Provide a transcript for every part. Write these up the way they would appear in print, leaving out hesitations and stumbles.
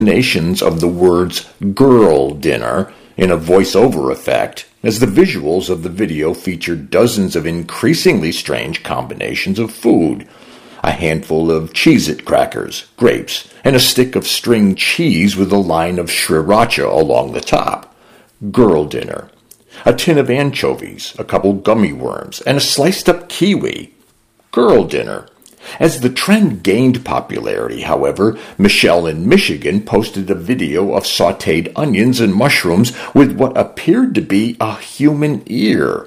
nations of the words girl dinner in a voice-over effect, as the visuals of the video featured dozens of increasingly strange combinations of food. A handful of Cheez-It crackers, grapes, and a stick of string cheese with a line of sriracha along the top. Girl dinner. A tin of anchovies, a couple gummy worms, and a sliced-up kiwi. Girl dinner. As the trend gained popularity, however, Michelle in Michigan posted a video of sautéed onions and mushrooms with what appeared to be a human ear.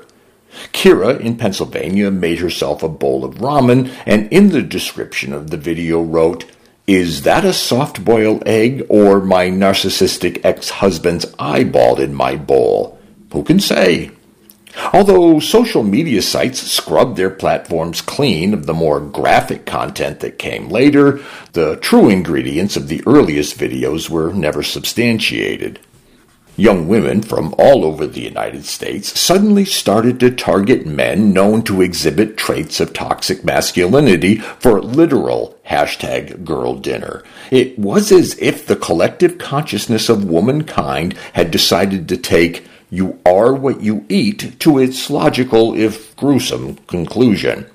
Kira in Pennsylvania made herself a bowl of ramen, and in the description of the video wrote, "Is that a soft-boiled egg or my narcissistic ex-husband's eyeball in my bowl? Who can say?" Although social media sites scrubbed their platforms clean of the more graphic content that came later, the true ingredients of the earliest videos were never substantiated. Young women from all over the United States suddenly started to target men known to exhibit traits of toxic masculinity for literal #girl dinner. It was as if the collective consciousness of womankind had decided to take "you are what you eat" to its logical, if gruesome, conclusion.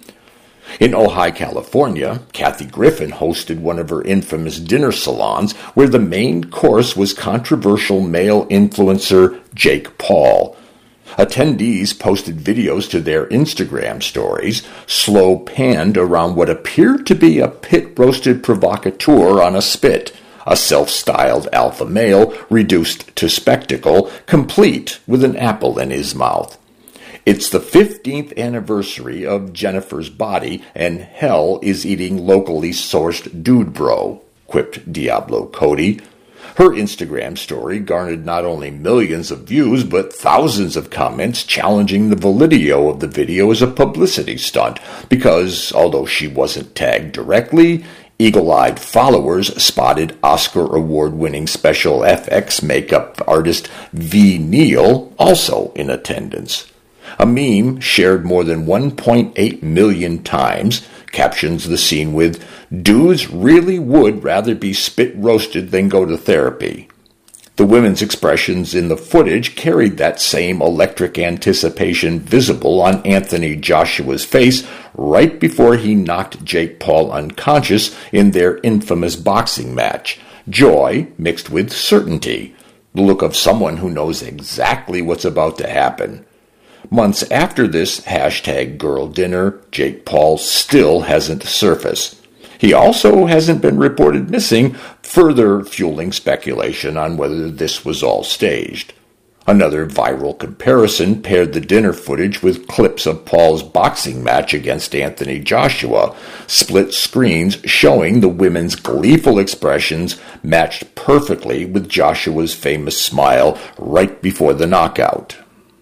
In Ojai, California, Kathy Griffin hosted one of her infamous dinner salons where the main course was controversial male influencer Jake Paul. Attendees posted videos to their Instagram stories, slow-panned around what appeared to be a pit-roasted provocateur on a spit, a self-styled alpha male reduced to spectacle, complete with an apple in his mouth. It's the 15th anniversary of Jennifer's Body, and hell is eating locally sourced dude bro, quipped Diablo Cody. Her Instagram story garnered not only millions of views, but thousands of comments challenging the validity of the video as a publicity stunt, because, although she wasn't tagged directly, eagle-eyed followers spotted Oscar award-winning special FX makeup artist V. Neal also in attendance. A meme shared more than 1.8 million times captions the scene with, "Dudes really would rather be spit-roasted than go to therapy." The women's expressions in the footage carried that same electric anticipation visible on Anthony Joshua's face right before he knocked Jake Paul unconscious in their infamous boxing match. Joy mixed with certainty, the look of someone who knows exactly what's about to happen. Months after this #girl dinner, Jake Paul still hasn't surfaced. He also hasn't been reported missing, further fueling speculation on whether this was all staged. Another viral comparison paired the dinner footage with clips of Paul's boxing match against Anthony Joshua, split screens showing the women's gleeful expressions matched perfectly with Joshua's famous smile right before the knockout.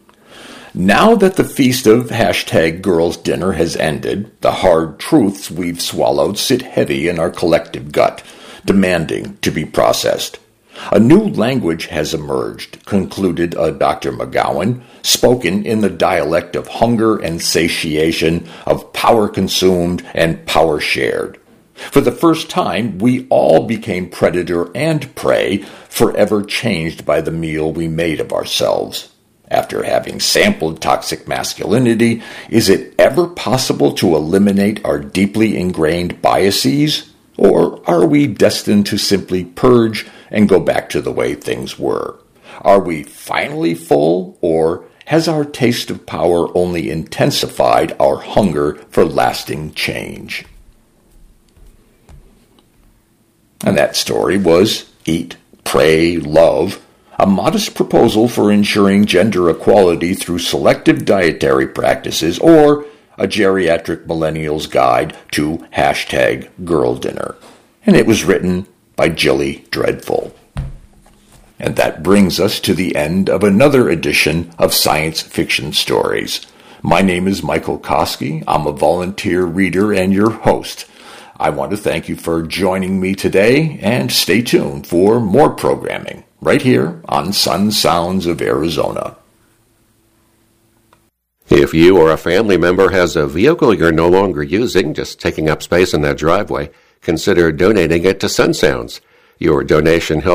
Now that the feast of #girls dinner has ended, the hard truths we've swallowed sit heavy in our collective gut, demanding to be processed. A new language has emerged, concluded Dr. McGowan, spoken in the dialect of hunger and satiation, of power consumed and power shared. For the first time, we all became predator and prey, forever changed by the meal we made of ourselves. After having sampled toxic masculinity, is it ever possible to eliminate our deeply ingrained biases? Or are we destined to simply purge and go back to the way things were? Are we finally full, or has our taste of power only intensified our hunger for lasting change? And that story was Eat, Pray, Love, a modest proposal for ensuring gender equality through selective dietary practices, or a geriatric millennial's guide to #girl dinner. And it was written by Jilly Dreadful. And that brings us to the end of another edition of Science Fiction Stories. My name is Michael Koski. I'm a volunteer reader and your host. I want to thank you for joining me today, and stay tuned for more programming right here on Sun Sounds of Arizona. If you or a family member has a vehicle you're no longer using, just taking up space in their driveway, consider donating it to Sun Sounds. Your donation helps